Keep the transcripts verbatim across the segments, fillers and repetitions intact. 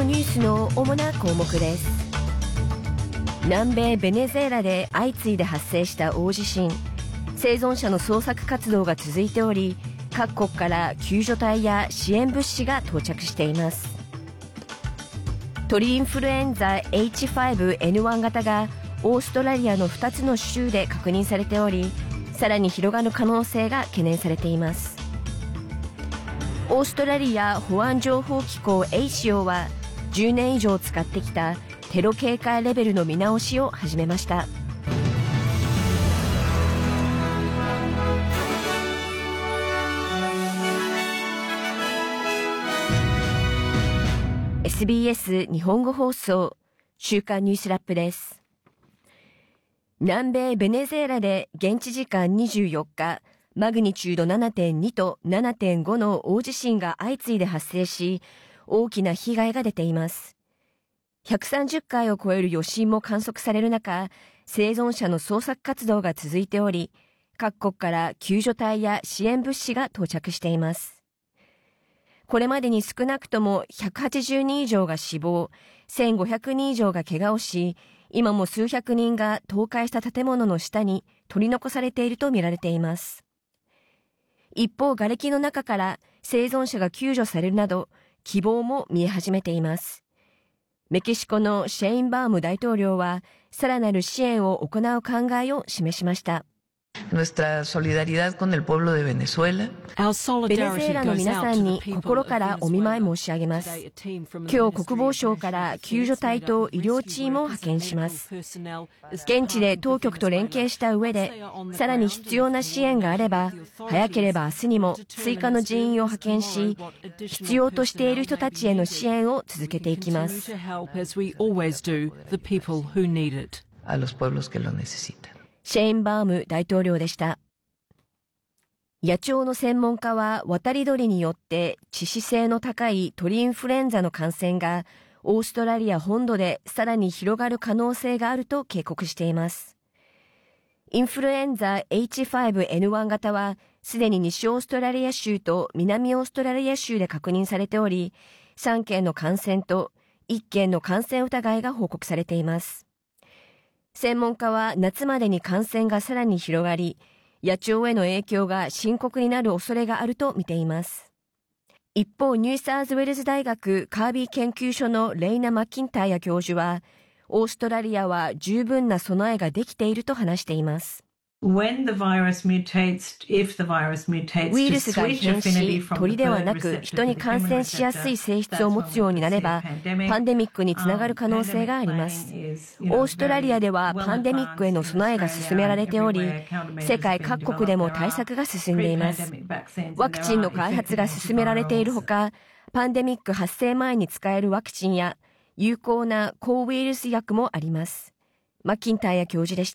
ニュースの主な項目です。南米ベネズエラで相次いで発生した大地震、生存者の捜索活動が続いており、各国から救助隊や支援物資が到着しています。鳥インフルエンザ エイチファイブエヌワン 型がオーストラリアのふたつの州で確認されており、さらに広がる可能性が懸念されています。オーストラリア保安情報機構 エーシーオー はじゅうねん以上使ってきたテロ警戒レベルの見直しを始めました。エスビーエス 日本語放送週刊ニュースラップです。南米ベネズエラで現地時間にじゅうよっか、マグニチュード ななてんに と ななてんご の大地震が相次いで発生し、大きな被害が出ています。ひゃくさんじゅっかいを超える余震も観測される中、生存者の捜索活動が続いており、各国から救助隊や支援物資が到着しています。これまでに少なくともひゃくはちじゅうにん以上が死亡、せんごひゃくにん以上が怪我をし、今も数百人が倒壊した建物の下に取り残されているとみられています。一方、瓦礫の中から生存者が救助されるなど、希望も見え始めています。メキシコのシェインバーム大統領は、さらなる支援を行う考えを示しました。 Nuestra solidaridad con el pueblo de Venezuela. ベネズエラの皆さんに心からお見舞い申し上げます。今日国防省から救助隊と医療チームを派遣します。現地で当局と連携した上で、さらに必要な支援があれば、早ければ明日にも追加の人員を派遣し、必要としている人たちへの支援を続けていきます。 A los pueblos que lo necesitan. シェーンバーム大統領でした。野鳥の専門家は渡り鳥によって致死性の高い鳥インフルエンザの感染がオーストラリア本土でさらに広がる可能性があると警告しています。インフルエンザ エイチファイブエヌワン 型はすでに西オーストラリア州と南オーストラリア州で確認されており、さんけんの感染といっけんの感染疑いが報告されています。専門家は夏までに感染がさらに広がり、野鳥への影響が深刻になる恐れがあると見ています。一方、ニューサウスウェルズ大学カービー研究所のレイナ・マッキンタイヤ教授は、オーストラリアは十分な備えができていると話しています。 When the virus mutates, if the virus mutates, ウイルスが変し、鳥ではなく人に感染しやすい性質を持つようになれば、パンデミックにつながる可能性があります。オーストラリアではパンデミックへの備えが進められており、世界各国でも対策が進んでいます。ワクチンの開発が進められているほか、パンデミック発生前に使えるワクチンや有効な抗ウイルス薬もあります。マッキンタイヤ教授でした。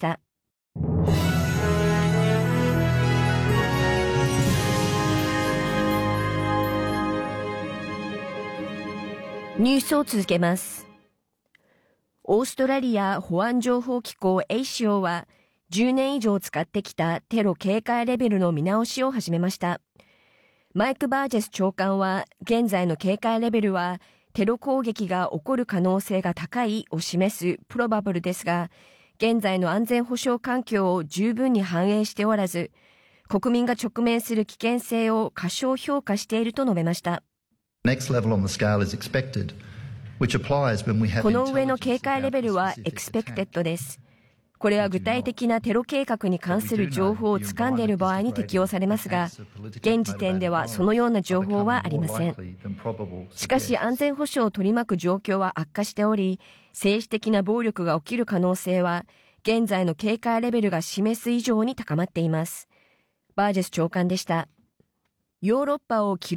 ニュースを続けます。オーストラリア保安情報機構 エーシーオー はじゅうねん以上使ってきたテロ警戒レベルの見直しを始めました。マイク・バージェス長官は現在の警戒レベルはテロ攻撃が起こる可能性が高いを示すプロバブルですが、現在の安全保障環境を十分に反映しておらず、国民が直面する危険性を過小評価していると述べました。この上の警戒レベルはエクスペクテッドです。これは具体的なテロ計画に関する情報を掴んでいる場合に適用されますが、現時点ではそのような情報はありません。しかし安全保障を取り巻く状況は悪化しており、政治的な暴力が起きる可能性は現在の警戒レベルが示す以上に高まっています。バージェス長官でした。ヨーロッパを記録